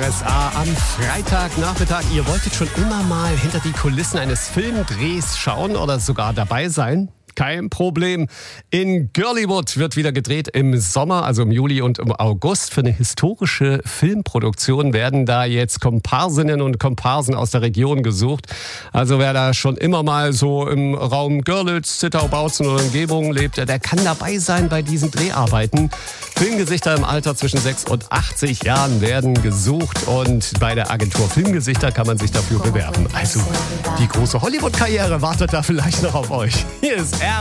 RSA am Freitagnachmittag. Ihr wolltet schon immer mal hinter die Kulissen eines Filmdrehs schauen oder sogar dabei sein? Kein Problem. In Girlywood wird wieder gedreht im Sommer, also im Juli und im August. Für eine historische Filmproduktion werden da jetzt Komparsinnen und Komparsen aus der Region gesucht. Also wer da schon immer mal so im Raum Görlitz, Zittau, Bautzen oder Umgebung lebt, der kann dabei sein bei diesen Dreharbeiten. Filmgesichter im Alter zwischen 6 und 80 Jahren werden gesucht und bei der Agentur Filmgesichter kann man sich dafür bewerben. Also die große Hollywood-Karriere wartet da vielleicht noch auf euch. Hier ist